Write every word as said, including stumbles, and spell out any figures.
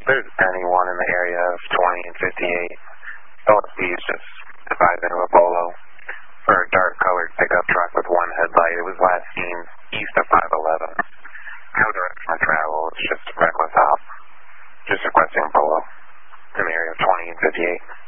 There's anyone in the area of twenty and fifty-eight. L S D is just divided into a polo for a dark-colored pickup truck with one headlight. It was last seen east of five eleven. No direction of travel. It's just reckless hop. Just requesting a polo in the area of twenty and fifty-eight.